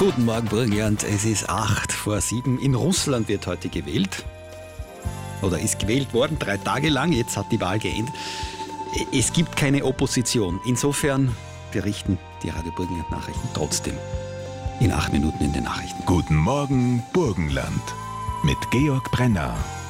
Guten Morgen, Burgenland. Es ist 6:08. In Russland wird heute gewählt. Oder ist gewählt worden, 3 Tage lang. Jetzt hat die Wahl geendet. Es gibt keine Opposition. Insofern berichten die Radio Burgenland Nachrichten trotzdem in 8 Minuten in den Nachrichten. Guten Morgen, Burgenland. Mit Georg Brenner.